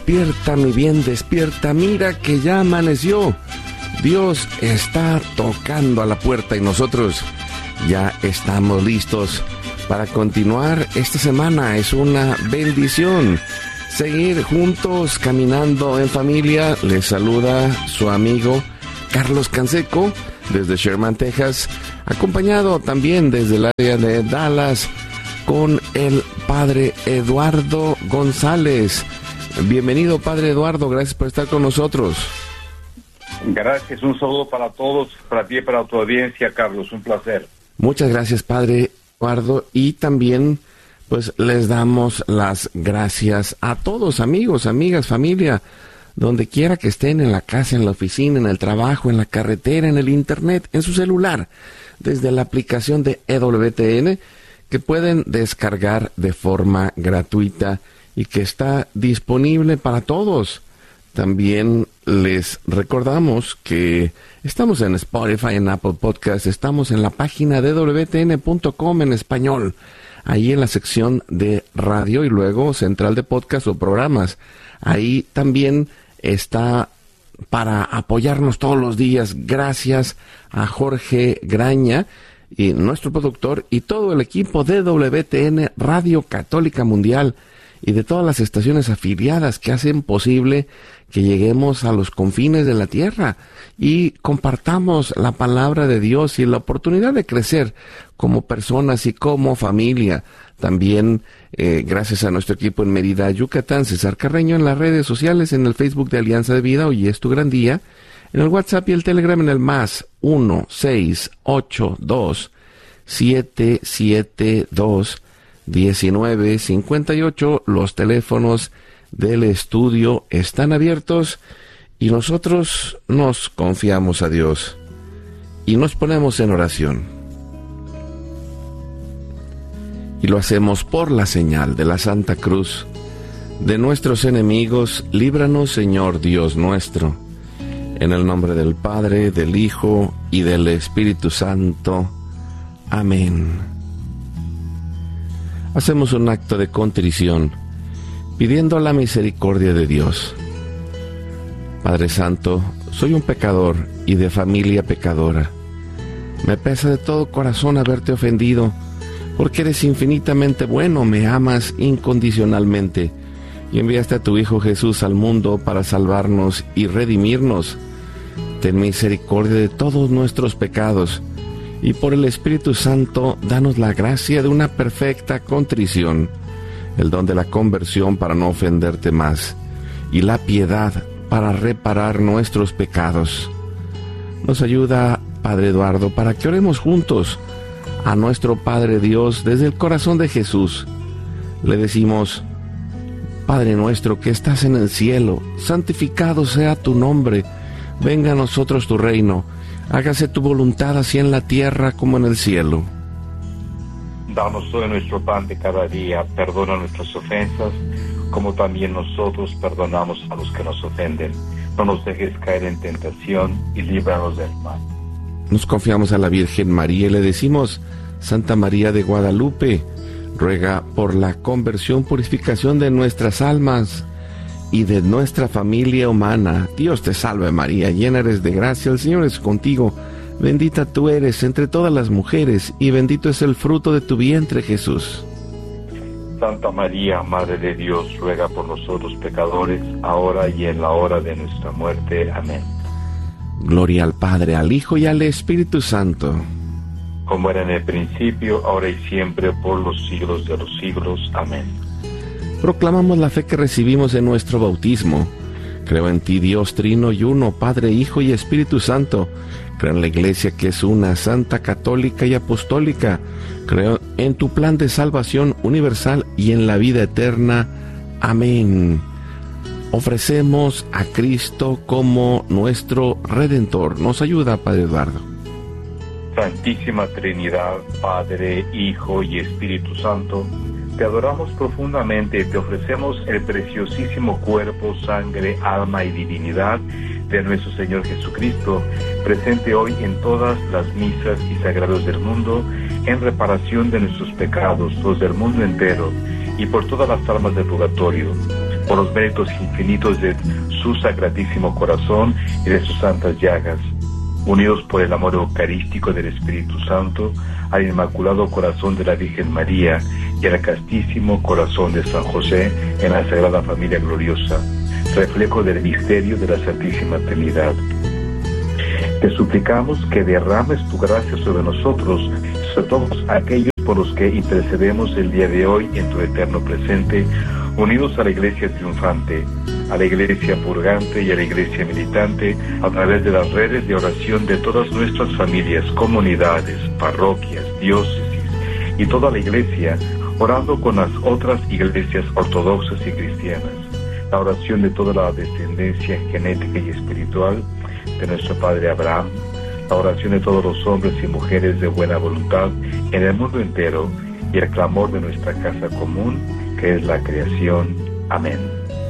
Despierta, mi bien, despierta, mira que ya amaneció. Dios está tocando a la puerta y nosotros ya estamos listos para continuar esta semana. Es una bendición seguir juntos caminando en familia. Les saluda su amigo Carlos Canseco desde Sherman, Texas, acompañado también desde el área de Dallas con el Padre Eduardo González. Bienvenido, Padre Eduardo, gracias por estar con nosotros. Gracias, un saludo para todos, para ti y para tu audiencia, Carlos, un placer. Muchas gracias, Padre Eduardo, y también pues les damos las gracias a todos, amigos, amigas, familia, donde quiera que estén, en la casa, en la oficina, en el trabajo, en la carretera, en el internet, en su celular, desde la aplicación de EWTN, que pueden descargar de forma gratuita y que está disponible para todos. También les recordamos que estamos en Spotify, en Apple Podcasts, estamos en la página de wtn.com en español, ahí en la sección de radio y luego central de podcast o programas. Ahí también está para apoyarnos todos los días. Gracias a Jorge Graña, y nuestro productor, y todo el equipo de WTN Radio Católica Mundial y de todas las estaciones afiliadas que hacen posible que lleguemos a los confines de la tierra y compartamos la palabra de Dios y la oportunidad de crecer como personas y como familia. También gracias a nuestro equipo en Mérida, Yucatán, César Carreño, en las redes sociales, en el Facebook de Alianza de Vida, Hoy es tu gran día, en el WhatsApp y el Telegram en el más 1-682-772-1958. Los teléfonos del estudio están abiertos y nosotros nos confiamos a Dios y nos ponemos en oración. Y lo hacemos por la señal de la Santa Cruz de nuestros enemigos. Líbranos, Señor Dios nuestro, en el nombre del Padre, del Hijo y del Espíritu Santo. Amén. Hacemos un acto de contrición, pidiendo la misericordia de Dios. Padre Santo, soy un pecador y de familia pecadora. Me pesa de todo corazón haberte ofendido, porque eres infinitamente bueno, me amas incondicionalmente, y enviaste a tu Hijo Jesús al mundo para salvarnos y redimirnos. Ten misericordia de todos nuestros pecados, y por el Espíritu Santo, danos la gracia de una perfecta contrición, el don de la conversión para no ofenderte más, y la piedad para reparar nuestros pecados. Nos ayuda, Padre Eduardo, para que oremos juntos a nuestro Padre Dios desde el corazón de Jesús. Le decimos: Padre nuestro que estás en el cielo, santificado sea tu nombre, venga a nosotros tu reino, hágase tu voluntad así en la tierra como en el cielo. Danos hoy nuestro pan de cada día, perdona nuestras ofensas, como también nosotros perdonamos a los que nos ofenden. No nos dejes caer en tentación y líbranos del mal. Nos confiamos a la Virgen María y le decimos: Santa María de Guadalupe, ruega por la conversión, purificación de nuestras almas y de nuestra familia humana. Dios te salve María, llena eres de gracia, el Señor es contigo. Bendita tú eres entre todas las mujeres, y bendito es el fruto de tu vientre, Jesús. Santa María, Madre de Dios, ruega por nosotros pecadores, ahora y en la hora de nuestra muerte. Amén. Gloria al Padre, al Hijo y al Espíritu Santo. Como era en el principio, ahora y siempre, por los siglos de los siglos. Amén. Proclamamos la fe que recibimos en nuestro bautismo. Creo en ti, Dios trino y uno, Padre, Hijo y Espíritu Santo. Creo en la Iglesia que es una, santa, católica y apostólica. Creo en tu plan de salvación universal y en la vida eterna. Amén. Ofrecemos a Cristo como nuestro Redentor. Nos ayuda, Padre Eduardo. Santísima Trinidad, Padre, Hijo y Espíritu Santo, te adoramos profundamente y te ofrecemos el preciosísimo cuerpo, sangre, alma y divinidad de nuestro Señor Jesucristo, presente hoy en todas las misas y sagrados del mundo, en reparación de nuestros pecados, los del mundo entero, y por todas las almas del purgatorio. por los méritos infinitos de su sacratísimo corazón y de sus santas llagas, unidos por el amor eucarístico del Espíritu Santo, al Inmaculado Corazón de la Virgen María y al castísimo corazón de San José en la Sagrada Familia Gloriosa, reflejo del misterio de la Santísima Trinidad. Te suplicamos que derrames tu gracia sobre nosotros, sobre todos aquellos por los que intercedemos el día de hoy en tu eterno presente, unidos a la Iglesia triunfante, a la Iglesia purgante y a la Iglesia militante, a través de las redes de oración de todas nuestras familias, comunidades, parroquias, diócesis y toda la Iglesia, orando con las otras iglesias ortodoxas y cristianas. La oración de toda la descendencia genética y espiritual de nuestro Padre Abraham, la oración de todos los hombres y mujeres de buena voluntad en el mundo entero y el clamor de nuestra casa común, que es la creación. Amén.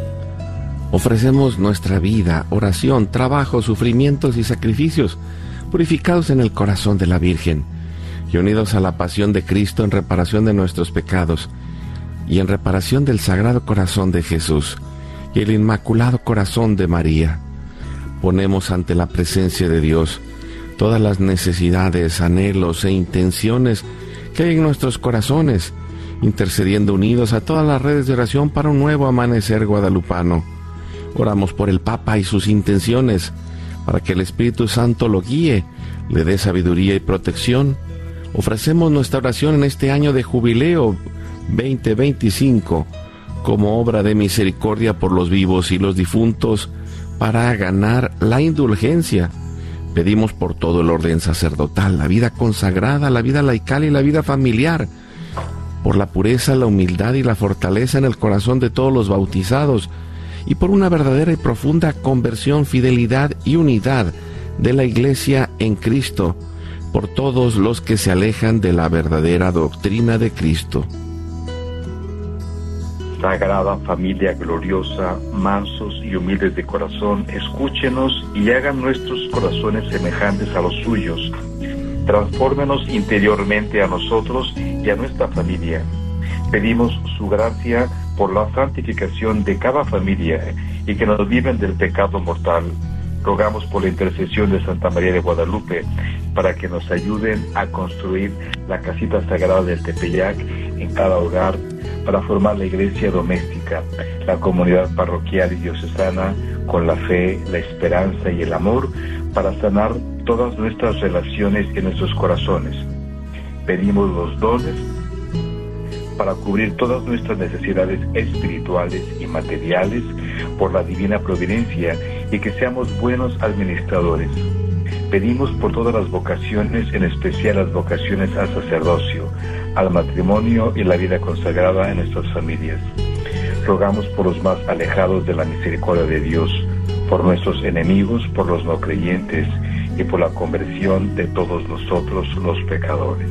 Ofrecemos nuestra vida, oración, trabajo, sufrimientos y sacrificios, purificados en el corazón de la Virgen y unidos a la pasión de Cristo en reparación de nuestros pecados y en reparación del Sagrado Corazón de Jesús y el Inmaculado Corazón de María. Ponemos ante la presencia de Dios todas las necesidades, anhelos e intenciones que hay en nuestros corazones, intercediendo unidos a todas las redes de oración para un nuevo amanecer guadalupano. Oramos por el Papa y sus intenciones, para que el Espíritu Santo lo guíe, le dé sabiduría y protección. Ofrecemos nuestra oración en este año de jubileo 2025, como obra de misericordia por los vivos y los difuntos, para ganar la indulgencia. Pedimos por todo el orden sacerdotal, la vida consagrada, la vida laical y la vida familiar, por la pureza, la humildad y la fortaleza en el corazón de todos los bautizados, y por una verdadera y profunda conversión, fidelidad y unidad de la Iglesia en Cristo, por todos los que se alejan de la verdadera doctrina de Cristo. Sagrada Familia Gloriosa, mansos y humildes de corazón, escúchenos y hagan nuestros corazones semejantes a los suyos. Transfórmenos interiormente a nosotros y a nuestra familia. Pedimos su gracia por la santificación de cada familia y que nos libren del pecado mortal. Rogamos por la intercesión de Santa María de Guadalupe para que nos ayuden a construir la casita sagrada del Tepeyac en cada hogar, para formar la iglesia doméstica, la comunidad parroquial y diocesana con la fe, la esperanza y el amor, para sanar todas nuestras relaciones y nuestros corazones. Pedimos los dones para cubrir todas nuestras necesidades espirituales y materiales por la divina providencia y que seamos buenos administradores. Pedimos por todas las vocaciones, en especial las vocaciones al sacerdocio, al matrimonio y la vida consagrada en nuestras familias. Rogamos por los más alejados de la misericordia de Dios, por nuestros enemigos, por los no creyentes y por la conversión de todos nosotros los pecadores.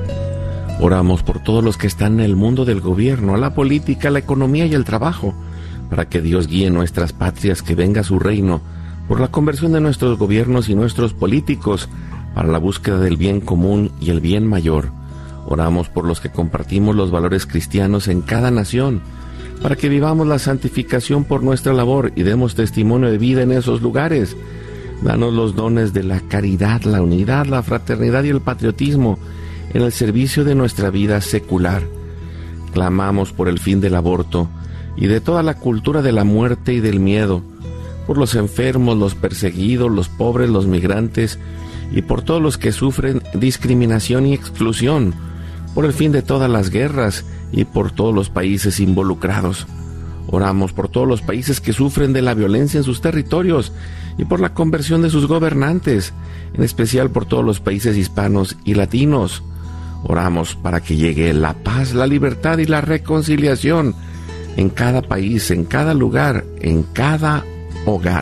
Oramos por todos los que están en el mundo del gobierno, la política, la economía y el trabajo, para que Dios guíe nuestras patrias, que venga su reino, por la conversión de nuestros gobiernos y nuestros políticos, para la búsqueda del bien común y el bien mayor. Oramos por los que compartimos los valores cristianos en cada nación, para que vivamos la santificación por nuestra labor y demos testimonio de vida en esos lugares. Danos los dones de la caridad, la unidad, la fraternidad y el patriotismo en el servicio de nuestra vida secular. Clamamos por el fin del aborto y de toda la cultura de la muerte y del miedo, por los enfermos, los perseguidos, los pobres, los migrantes y por todos los que sufren discriminación y exclusión, por el fin de todas las guerras y por todos los países involucrados. Oramos por todos los países que sufren de la violencia en sus territorios y por la conversión de sus gobernantes, en especial por todos los países hispanos y latinos. Oramos para que llegue la paz, la libertad y la reconciliación en cada país, en cada lugar, en cada hogar.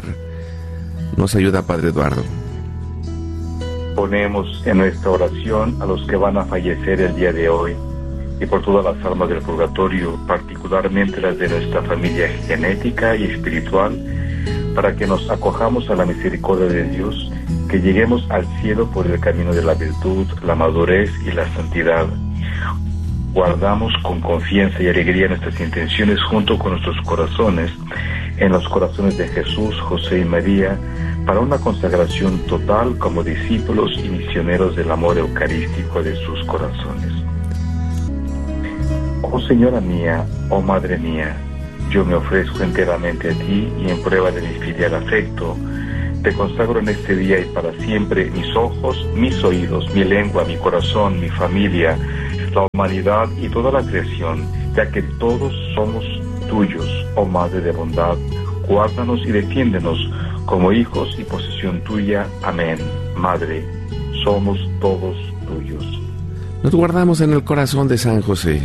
Nos ayuda Padre Eduardo. Ponemos en nuestra oración a los que van a fallecer el día de hoy y por todas las almas del purgatorio, particularmente las de nuestra familia genética y espiritual, para que nos acojamos a la misericordia de Dios, que lleguemos al cielo por el camino de la virtud, la madurez y la santidad. guardamos con confianza y alegría nuestras intenciones junto con nuestros corazones en los corazones de Jesús, José y María, para una consagración total como discípulos y misioneros del amor eucarístico de sus corazones. Oh Señora mía, oh Madre mía, yo me ofrezco enteramente a ti y en prueba de mi filial afecto, te consagro en este día y para siempre mis ojos, mis oídos, mi lengua, mi corazón, mi familia, la humanidad y toda la creación, ya que todos somos tuyos, oh Madre de bondad, guárdanos y defiéndenos como hijos y posesión tuya. Amén. Madre, somos todos tuyos. Nos guardamos en el corazón de San José.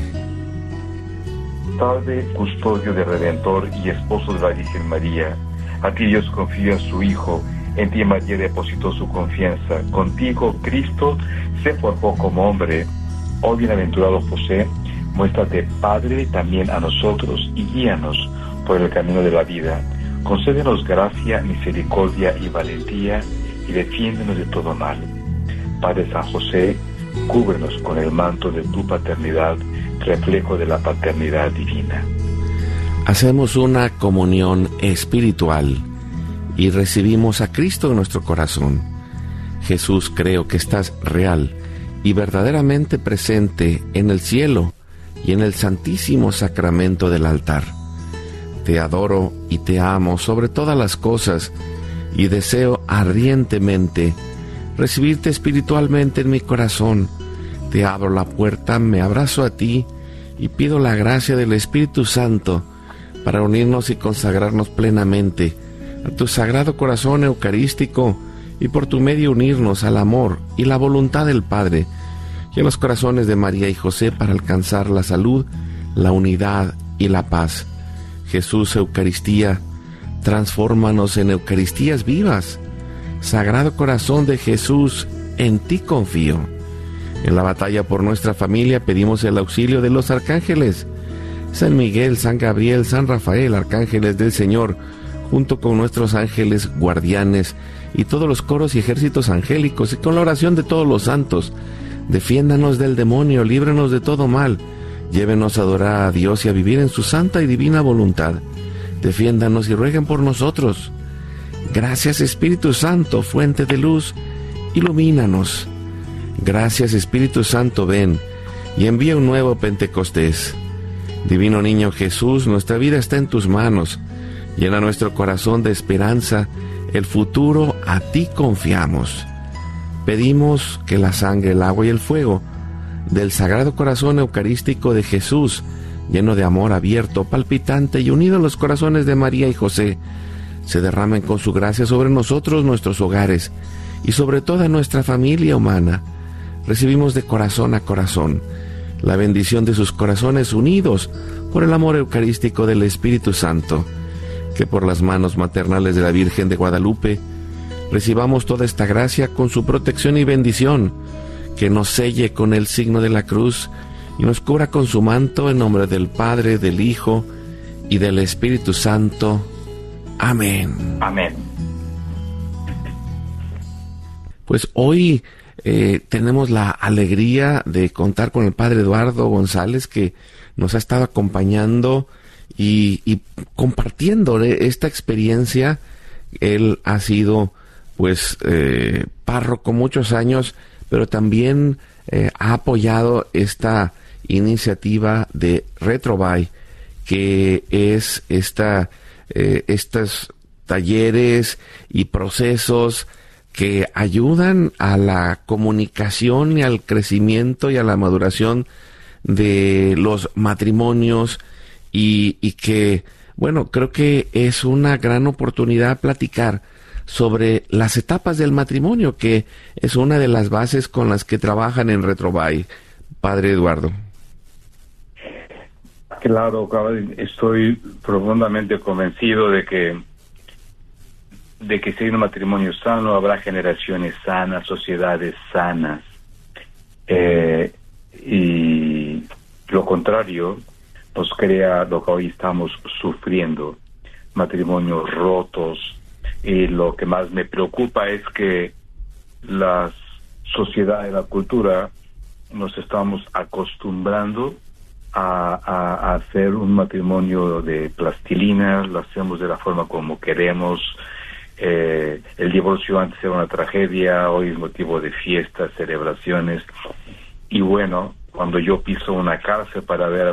Padre, custodio del Redentor y esposo de la Virgen María, a ti Dios confía a su Hijo, en ti María depositó su confianza, contigo Cristo se forjó como hombre. Oh bienaventurado José, muéstrate Padre también a nosotros y guíanos por el camino de la vida. Concédenos gracia, misericordia y valentía y defiéndenos de todo mal. Padre San José, cúbrenos con el manto de tu paternidad, reflejo de la paternidad divina. Hacemos una comunión espiritual y recibimos a Cristo en nuestro corazón. Jesús, creo que estás real y verdaderamente presente en el cielo y en el santísimo sacramento del altar. Te adoro y te amo sobre todas las cosas y deseo ardientemente recibirte espiritualmente en mi corazón. Te abro la puerta, me abrazo a ti y pido la gracia del Espíritu Santo para unirnos y consagrarnos plenamente a tu sagrado corazón eucarístico y por tu medio unirnos al amor y la voluntad del Padre y a los corazones de María y José para alcanzar la salud, la unidad y la paz. Jesús, Eucaristía, transfórmanos en Eucaristías vivas. Sagrado Corazón de Jesús, en ti confío. En la batalla por nuestra familia pedimos el auxilio de los arcángeles. San Miguel, San Gabriel, San Rafael, arcángeles del Señor, junto con nuestros ángeles guardianes y todos los coros y ejércitos angélicos, y con la oración de todos los santos, defiéndanos del demonio, líbranos de todo mal, llévenos a adorar a Dios y a vivir en su santa y divina voluntad. Defiéndanos y rueguen por nosotros. Gracias Espíritu Santo, fuente de luz, ilumínanos. Gracias Espíritu Santo, ven y envía un nuevo Pentecostés. Divino Niño Jesús, nuestra vida está en tus manos. Llena nuestro corazón de esperanza, el futuro a ti confiamos. Pedimos que la sangre, el agua y el fuego del Sagrado Corazón Eucarístico de Jesús, lleno de amor abierto, palpitante y unido a los corazones de María y José, se derramen con su gracia sobre nosotros, nuestros hogares y sobre toda nuestra familia humana. Recibimos de corazón a corazón la bendición de sus corazones unidos por el amor eucarístico del Espíritu Santo. Que por las manos maternales de la Virgen de Guadalupe recibamos toda esta gracia con su protección y bendición, que nos selle con el signo de la cruz y nos cubra con su manto, en nombre del Padre, del Hijo y del Espíritu Santo. Amén. Amén. Pues hoy tenemos la alegría de contar con el Padre Eduardo González, que nos ha estado acompañando y compartiendo esta experiencia. Él ha sido pues párroco muchos años, pero también ha apoyado esta iniciativa de Retrobuy, que es estos talleres y procesos que ayudan a la comunicación y al crecimiento y a la maduración de los matrimonios, y que, bueno, creo que es una gran oportunidad platicar sobre las etapas del matrimonio, que es una de las bases con las que trabajan en Retrobuy. Padre Eduardo. Claro, estoy profundamente convencido de que si hay un matrimonio sano, habrá generaciones sanas, sociedades sanas. Y lo contrario nos crea lo que hoy estamos sufriendo, matrimonios rotos. Y lo que más me preocupa es que las sociedades, la cultura, nos estamos acostumbrando a hacer un matrimonio de plastilina, lo hacemos de la forma como queremos. El divorcio antes era una tragedia, hoy es motivo de fiestas, celebraciones. Y bueno, cuando yo piso una cárcel para ver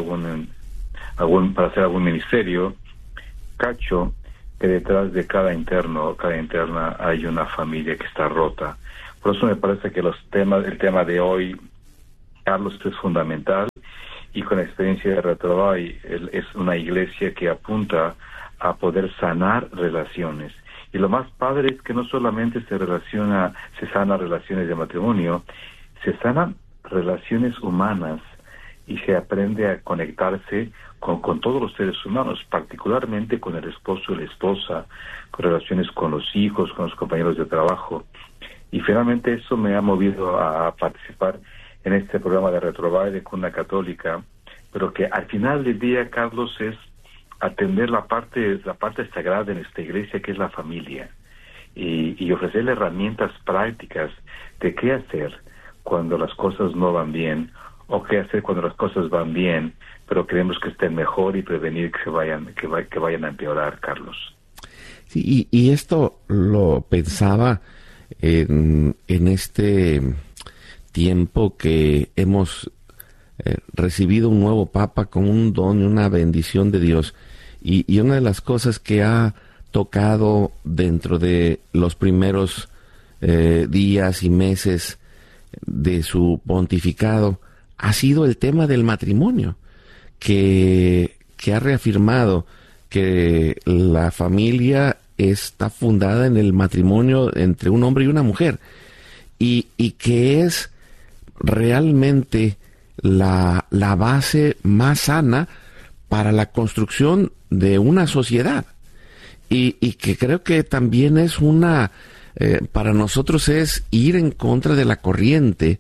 para hacer algún ministerio, cacho que detrás de cada interna hay una familia que está rota. Por eso me parece que el tema de hoy, Carlos, es fundamental, y con la experiencia de Retrovalle, es una iglesia que apunta a poder sanar relaciones. Y lo más padre es que no solamente se sana relaciones de matrimonio, se sanan relaciones humanas y se aprende a conectarse con todos los seres humanos, particularmente con el esposo y la esposa, con relaciones con los hijos, con los compañeros de trabajo. Y finalmente eso me ha movido a participar en este programa de Retrovalle de Cuna Católica, pero que al final del día, Carlos, es atender la parte sagrada de nuestra iglesia, que es la familia, y ofrecerle herramientas prácticas de qué hacer cuando las cosas no van bien, o qué hacer cuando las cosas van bien, pero queremos que estén mejor, y prevenir que vayan a empeorar, Carlos. Sí, y esto lo pensaba en este tiempo que hemos recibido un nuevo Papa con un don y una bendición de Dios. Y una de las cosas que ha tocado dentro de los primeros días y meses de su pontificado ha sido el tema del matrimonio, que ha reafirmado que la familia está fundada en el matrimonio entre un hombre y una mujer, y que es realmente la base más sana para la construcción de una sociedad, y que creo que también es para nosotros es ir en contra de la corriente,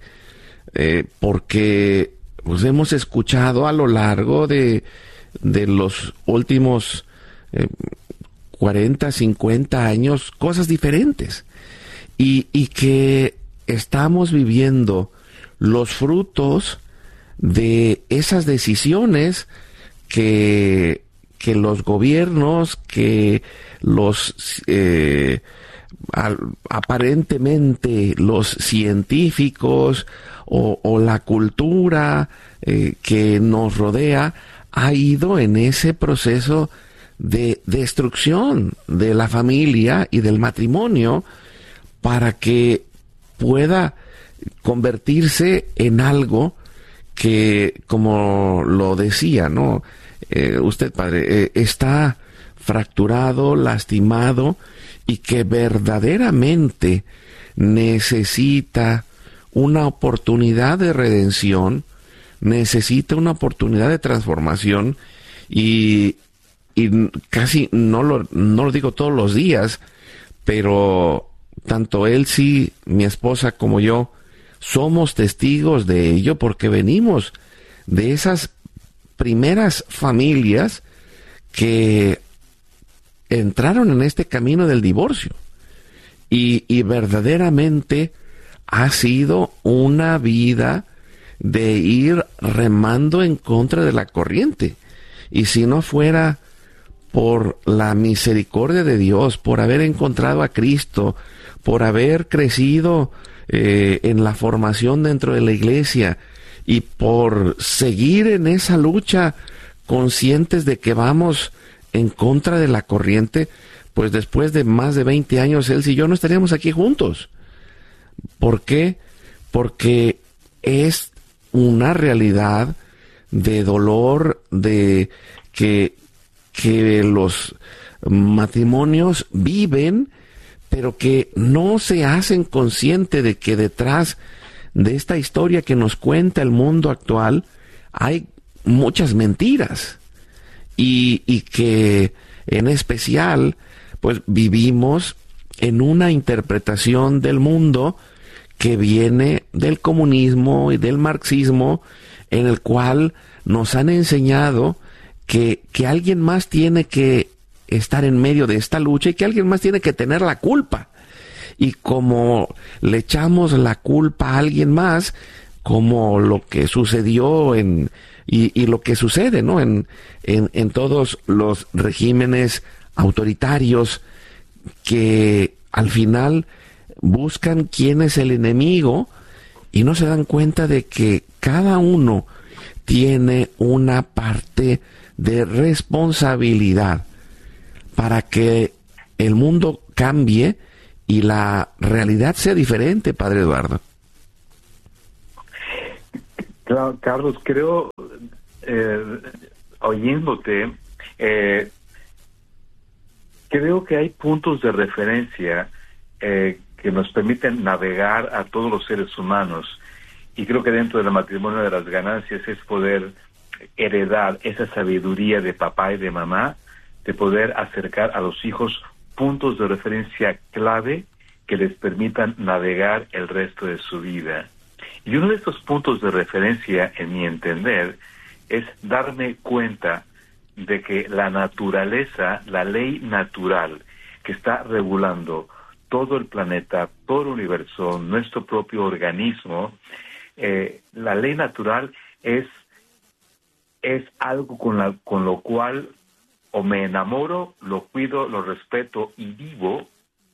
porque pues hemos escuchado a lo largo de los últimos 40, 50 años cosas diferentes, y que estamos viviendo los frutos de esas decisiones que los gobiernos, que aparentemente los científicos o la cultura que nos rodea ha ido en ese proceso de destrucción de la familia y del matrimonio, para que pueda convertirse en algo que, como lo decía, ¿no? Usted, padre, está fracturado, lastimado, y que verdaderamente necesita una oportunidad de redención, necesita una oportunidad de transformación, y casi no lo digo todos los días, pero tanto Elsie, mi esposa, como yo somos testigos de ello, porque venimos de esas primeras familias que entraron en este camino del divorcio, y verdaderamente ha sido una vida de ir remando en contra de la corriente. Y si no fuera por la misericordia de Dios, por haber encontrado a Cristo, por haber crecido en la formación dentro de la iglesia, y por seguir en esa lucha conscientes de que vamos en contra de la corriente, pues después de más de 20 años, él y yo no estaríamos aquí juntos. ¿Por qué? Porque es una realidad de dolor, de que los matrimonios viven, pero que no se hacen consciente de que detrás de esta historia que nos cuenta el mundo actual hay muchas mentiras, y que en especial pues vivimos en una interpretación del mundo que viene del comunismo y del marxismo, en el cual nos han enseñado que alguien más tiene que estar en medio de esta lucha, y que alguien más tiene que tener la culpa. Y como le echamos la culpa a alguien más, como lo que sucedió y lo que sucede, ¿no? En todos los regímenes autoritarios que al final buscan quién es el enemigo y no se dan cuenta de que cada uno tiene una parte de responsabilidad para que el mundo cambie y la realidad sea diferente, Padre Eduardo. Claro, Carlos, creo, oyéndote, creo que hay puntos de referencia que nos permiten navegar a todos los seres humanos, y creo que dentro del matrimonio de las ganancias es poder heredar esa sabiduría de papá y de mamá, de poder acercar a los hijos puntos de referencia clave que les permitan navegar el resto de su vida. Y uno de estos puntos de referencia, en mi entender, es darme cuenta de que la naturaleza, la ley natural que está regulando todo el planeta, todo el universo, nuestro propio organismo, la ley natural es algo con lo cual o me enamoro, lo cuido, lo respeto y vivo,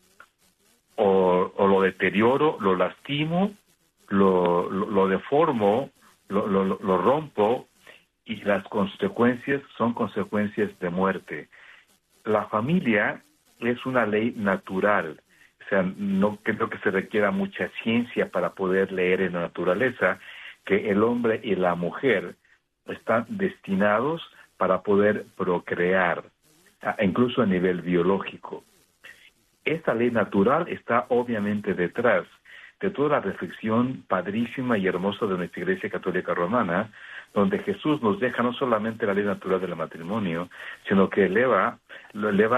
o lo deterioro, lo lastimo, lo deformo, lo rompo, y las consecuencias son consecuencias de muerte. La familia es una ley natural, o sea, no creo que se requiera mucha ciencia para poder leer en la naturaleza que el hombre y la mujer están destinados para poder procrear, incluso a nivel biológico. Esta ley natural está obviamente detrás de toda la reflexión padrísima y hermosa de nuestra Iglesia Católica Romana, donde Jesús nos deja no solamente la ley natural del matrimonio, sino que lo eleva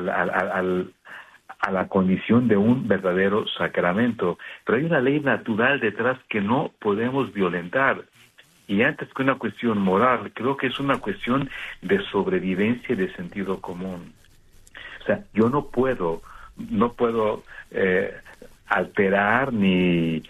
a la condición de un verdadero sacramento. Pero hay una ley natural detrás que no podemos violentar. Y antes que una cuestión moral, creo que es una cuestión de sobrevivencia y de sentido común. O sea, yo no puedo alterar ni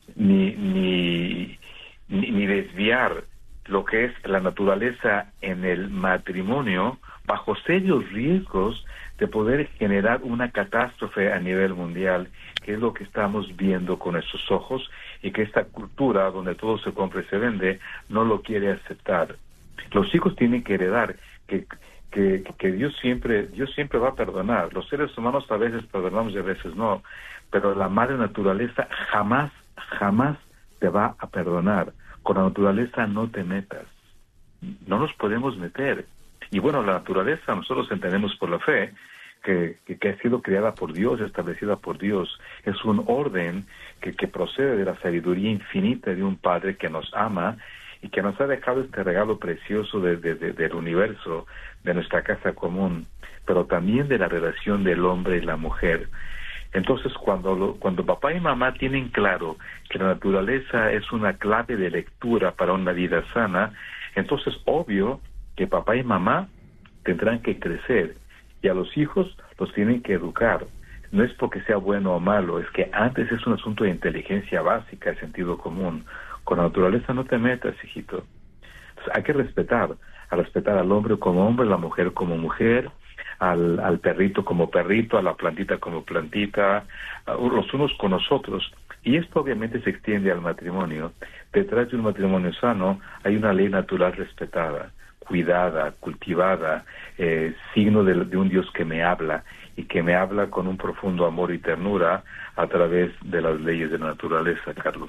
desviar lo que es la naturaleza en el matrimonio bajo serios riesgos de poder generar una catástrofe a nivel mundial, que es lo que estamos viendo con estos ojos y que esta cultura donde todo se compra y se vende no lo quiere aceptar. Los hijos tienen que heredar que Dios siempre va a perdonar. Los seres humanos a veces perdonamos y a veces no, pero la madre naturaleza jamás te va a perdonar. Con la naturaleza no te metas. No nos podemos meter. Y bueno, la naturaleza nosotros entendemos por la fe que ha sido creada por Dios, establecida por Dios. Es un orden que procede de la sabiduría infinita de un Padre que nos ama y que nos ha dejado este regalo precioso del universo, de nuestra casa común, pero también de la relación del hombre y la mujer. Entonces, cuando papá y mamá tienen claro que la naturaleza es una clave de lectura para una vida sana, entonces obvio que papá y mamá tendrán que crecer y a los hijos los tienen que educar. No es porque sea bueno o malo, es que antes es un asunto de inteligencia básica, de sentido común. Con la naturaleza no te metas, hijito. Entonces, hay que respetar al hombre como hombre, a la mujer como mujer, al perrito como perrito, a la plantita como plantita, los unos con los otros. Y esto obviamente se extiende al matrimonio. Detrás de un matrimonio sano hay una ley natural respetada, cuidada, cultivada, signo de un Dios que me habla, y que me habla con un profundo amor y ternura a través de las leyes de la naturaleza, Carlos.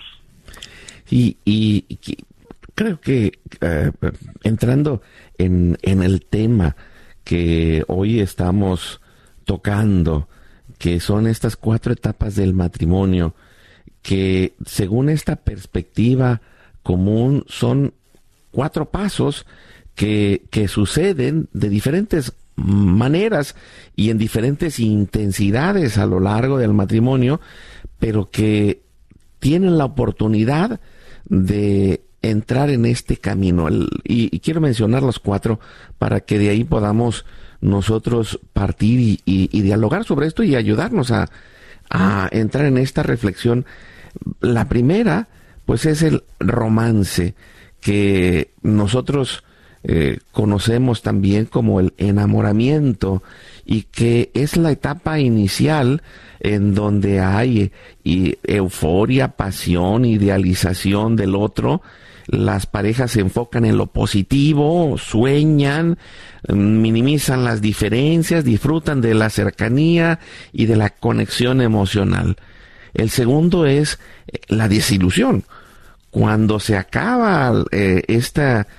Y creo que entrando en el tema que hoy estamos tocando, que son estas 4 etapas del matrimonio, que según esta perspectiva común son 4 pasos que suceden de diferentes maneras y en diferentes intensidades a lo largo del matrimonio, pero que tienen la oportunidad de entrar en este camino. Y quiero mencionar los 4 para que de ahí podamos nosotros partir y dialogar sobre esto y ayudarnos a entrar en esta reflexión. La primera, pues es el romance, que nosotros conocemos también como el enamoramiento, y que es la etapa inicial en donde hay euforia, pasión, idealización del otro. Las parejas se enfocan en lo positivo, sueñan, minimizan las diferencias, disfrutan de la cercanía y de la conexión emocional. El segundo es la desilusión. Cuando se acaba esta